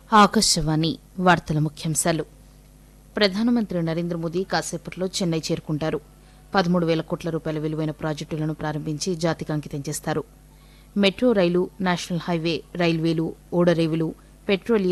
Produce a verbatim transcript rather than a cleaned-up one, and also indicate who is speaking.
Speaker 1: ఆకాశవాణి వార్తల ముఖ్యాంశాలు. ప్రధానమంత్రి నరేంద్ర మోదీ కాసేపట్లో చెన్నై చేరుకుంటారు. పదమూడు వేల కోట్ల రూపాయల విలువైన ప్రాజెక్టులను ప్రారంభించి జాతికి అంకితం చేస్తారు. మెట్రో రైలు, నేషనల్ హైవే, రైల్వేలు, ఓడరేవులు, పెట్రోలియం